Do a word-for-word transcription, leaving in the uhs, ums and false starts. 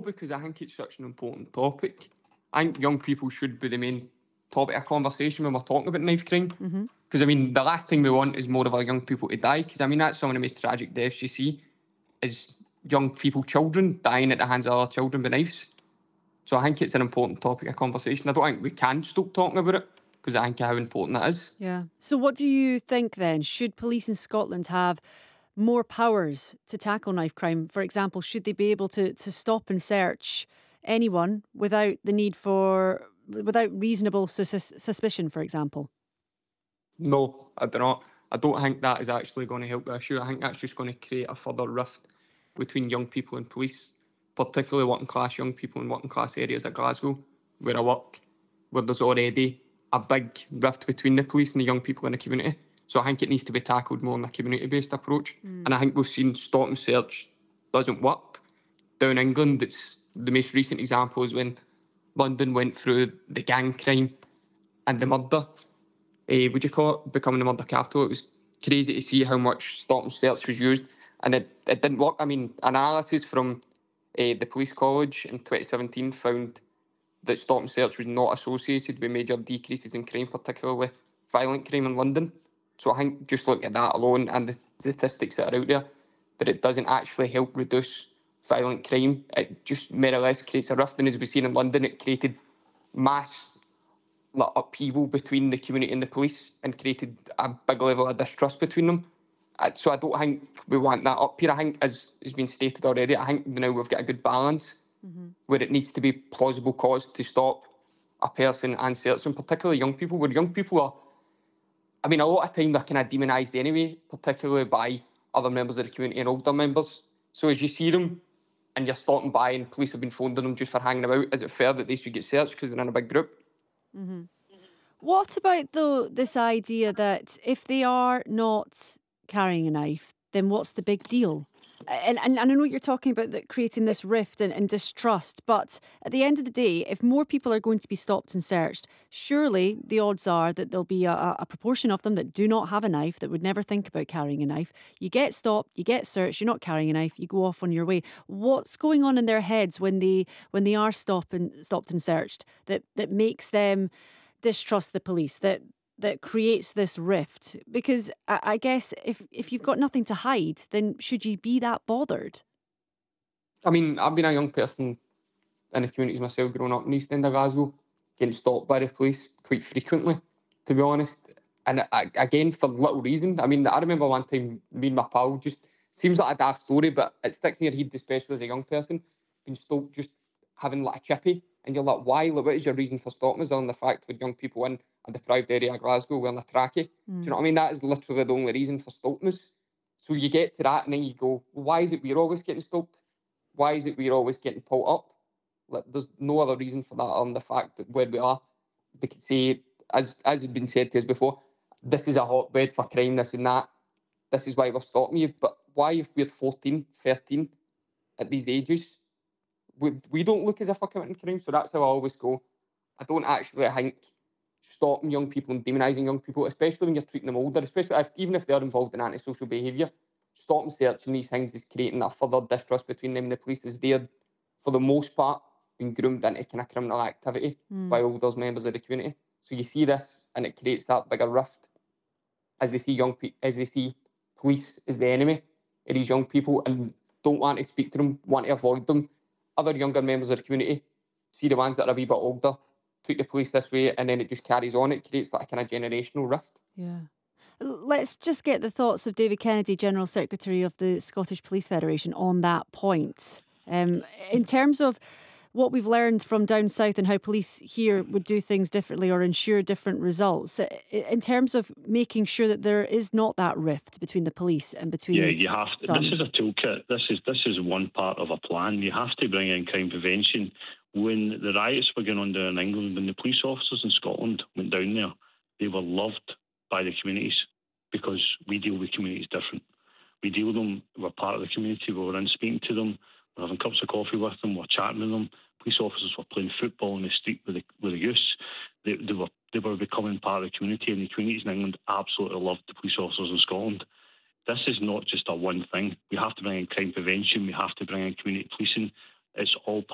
because I think it's such an important topic. I think young people should be the main topic of conversation when we're talking about knife crime. Because, mm-hmm. I mean, the last thing we want is more of our young people to die. Because, I mean, that's some of the most tragic deaths you see is young people, children, dying at the hands of other children with knives. So I think it's an important topic of conversation. I don't think we can stop talking about it because I think of how important that is. Yeah. So what do you think then? Should police in Scotland have more powers to tackle knife crime? For example, should they be able to, to stop and search anyone without the need for, without reasonable sus- suspicion, for example? No, I do not. I don't think that is actually going to help the issue. I think that's just going to create a further rift between young people and police, particularly working class young people in working class areas like Glasgow, where I work, where there's already a big rift between the police and the young people in the community. So I think it needs to be tackled more in a community-based approach. Mm. And I think we've seen stop and search doesn't work. Down England, it's the most recent example is when London went through the gang crime and the murder. Uh, would you call it becoming the murder capital? It was crazy to see how much stop and search was used, and it, it didn't work. I mean, analysis from uh, the police college in twenty seventeen found that stop and search was not associated with major decreases in crime, particularly violent crime in London. So I think just looking at that alone and the statistics that are out there, that it doesn't actually help reduce violent crime. It just more or less creates a rift. And as we've seen in London, it created mass like, upheaval between the community and the police and created a big level of distrust between them. Uh, So I don't think we want that up here. I think, as has been stated already, I think now we've got a good balance mm-hmm. where it needs to be plausible cause to stop a person and search them, particularly young people, where young people are, I mean, a lot of time they're kind of demonised anyway, particularly by other members of the community and older members. So as you see them and you're stopping by and police have been phoning them just for hanging about, is it fair that they should get searched because they're in a big group? Mm-hmm. What about, though, this idea that if they are not carrying a knife, then what's the big deal? And, and, and I know you're talking about that creating this rift and, and distrust, but at the end of the day, if more people are going to be stopped and searched, surely the odds are that there'll be a, a proportion of them that do not have a knife, that would never think about carrying a knife. You get stopped, you get searched, you're not carrying a knife, you go off on your way. What's going on in their heads when they when they are stopped and stopped and searched that that makes them distrust the police, that that creates this rift? Because I, I guess if, if you've got nothing to hide, then should you be that bothered? I mean, I've been a young person in the communities myself growing up in the East End of Glasgow, getting stopped by the police quite frequently, to be honest. And I, again, for little reason. I mean, I remember one time me and my pal, just seems like a daft story, but it sticks in your head, especially as a young person, being stopped just having like a chippy. And you're like, why? Like, what is your reason for stopping us? On the fact with young people in a deprived area of Glasgow wearing a trackie. Mm. Do you know what I mean? That is literally the only reason for stopping us. So you get to that and then you go, well, why is it we're always getting stopped? Why is it we're always getting pulled up? Like, there's no other reason for that on the fact that where we are, they could say, as as has been said to us before, this is a hotbed for crime, this and that. This is why we're stopping you. But why, if we're fourteen, thirteen at these ages, we, we don't look as if we're committing crime? So that's how I always go. I don't actually think stopping young people and demonising young people, especially when you're treating them older, especially if, even if they're involved in antisocial behaviour, stopping searching these things is creating a further distrust between them and the police, as they're, for the most part, being groomed into kind of criminal activity mm. by older members of the community. So you see this, and it creates that bigger rift as they see young pe- as they see police as the enemy of these young people and don't want to speak to them, want to avoid them. Other younger members of the community see the ones that are a wee bit older treat the police this way, and then it just carries on. It creates like a kind of generational rift. Yeah. Let's just get the thoughts of David Kennedy, General Secretary of the Scottish Police Federation, on that point. Um, in terms of what we've learned from down south and how police here would do things differently or ensure different results, in terms of making sure that there is not that rift between the police and between yeah, you have to. some. This is a toolkit. This is this is one part of a plan. You have to bring in crime prevention. When the riots were going on down in England, when the police officers in Scotland went down there, they were loved by the communities because we deal with communities different. We deal with them. We're part of the community. We were in speaking to them. We're having cups of coffee with them. We're chatting with them. Police officers were playing football in the street with the with the youth. They, they were they were becoming part of the community, and the communities in England absolutely loved the police officers in Scotland. This is not just a one thing. We have to bring in crime prevention. We have to bring in community policing. It's all part